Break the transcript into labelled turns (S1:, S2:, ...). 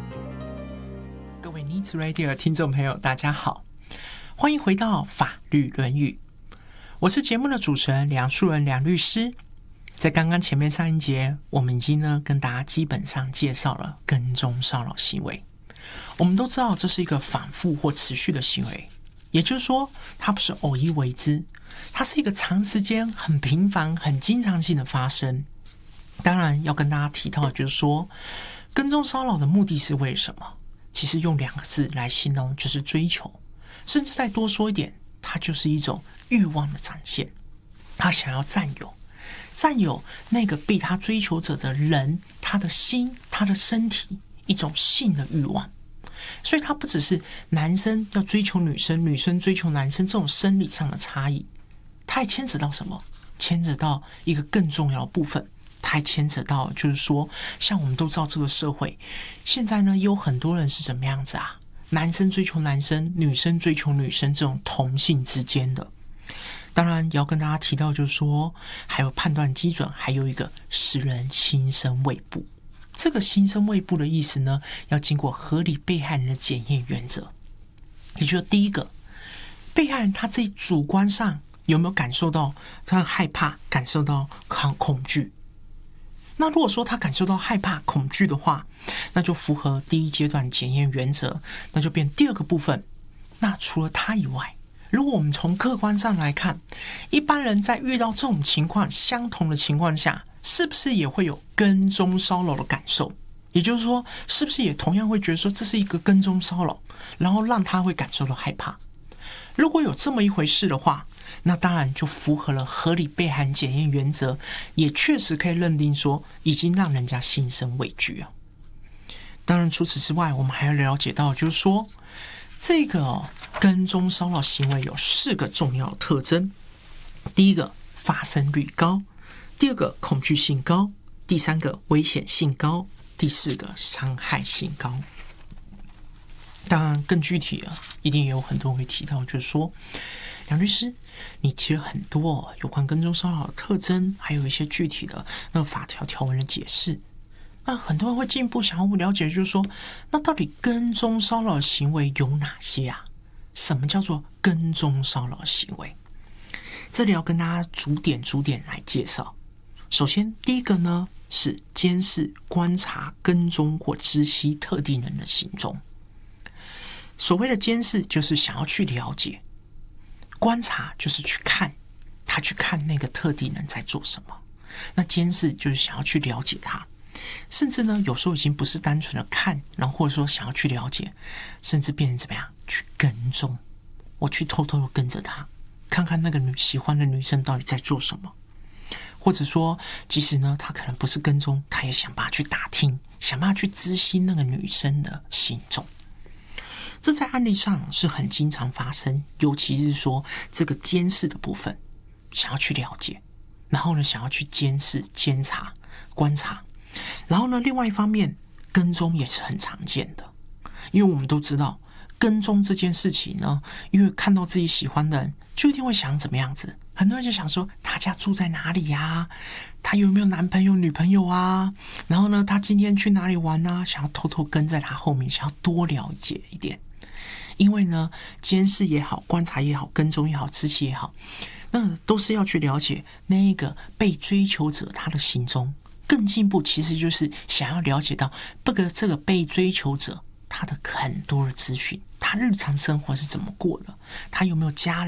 S1: 各位 Needs Radio 的听众朋友，大家好，欢迎回到法律论语。我是节目的主持人梁树人梁律师。在刚刚前面上一节，我们已经跟大家基本上介绍了跟踪骚扰行为。我们都知道这是一个反复或持续的行为，也就是说，它不是偶一为之，它是一个长时间、很频繁、很经常性的发生。当然，要跟大家提到的就是说，跟踪骚扰的目的是为什么？其实用2个字来形容，就是追求，甚至再多说一点，它就是一种欲望的展现。他想要占有那个被他追求者的人，他的心，他的身体，一种性的欲望。所以他不只是男生要追求女生，女生追求男生这种生理上的差异，他还牵扯到什么？牵扯到一个更重要的部分，它还牵扯到就是说，像我们都知道这个社会现在也有很多人是怎么样子啊？男生追求男生，女生追求女生，这种同性之间的。当然也要跟大家提到，就是说还有判断基准，还有一个使人心生畏怖。这个心生畏怖的意思呢，要经过合理被害人的检验原则。也就是第一个，被害人他自己主观上有没有感受到他害怕，感受到恐惧？那如果说他感受到害怕、恐惧的话，那就符合第一阶段检验原则，那就变第2个部分。那除了他以外，如果我们从客观上来看，一般人在遇到这种情况、相同的情况下，是不是也会有跟踪骚扰的感受？也就是说，是不是也同样会觉得说这是一个跟踪骚扰，然后让他会感受到害怕？如果有这么一回事的话，那当然就符合了合理被害人检验原则，也确实可以认定说已经让人家心生畏惧啊。当然除此之外，我们还要了解到就是说，这个跟踪骚扰行为有4个重要的特征。第一个，发生率高；第2个，恐惧性高；第3个，危险性高；第4个，伤害性高。当然更具体的，一定也有很多人会提到，就是说，梁律师，你提了很多有关跟踪骚扰的特征，还有一些具体的法条文的解释。那很多人会进一步想要了解，就是说，那到底跟踪骚扰行为有哪些啊？什么叫做跟踪骚扰行为？这里要跟大家逐点来介绍。首先，第一个呢是监视、观察、跟踪或知悉特定人的行踪。所谓的监视，就是想要去了解；观察就是去看，他去看那个特定人在做什么。那监视就是想要去了解他。甚至呢，有时候已经不是单纯的看，然后或者说想要去了解，甚至变成怎么样？去跟踪，我去偷偷的跟着他，看看那个喜欢的女生到底在做什么。或者说，即使呢，他可能不是跟踪，他也想办法去打听，想办法去知悉那个女生的行踪。这在案例上是很经常发生，尤其是说这个监视的部分，想要去了解，然后呢，想要去监视、监察、观察。然后呢，另外一方面，跟踪也是很常见的，因为我们都知道跟踪这件事情呢，因为看到自己喜欢的人，就一定会想怎么样子。很多人就想说，他家住在哪里呀？他有没有男朋友、女朋友啊？然后呢，他今天去哪里玩啊？想要偷偷跟在他后面，想要多了解一点。因为呢，监视也好，观察也好，跟踪也好，知悉也好，那都是要去了解那个被追求者他的行踪。更进一步，其实就是想要了解到这个被追求者他的很多的资讯，他日常生活是怎么过的，他有没有家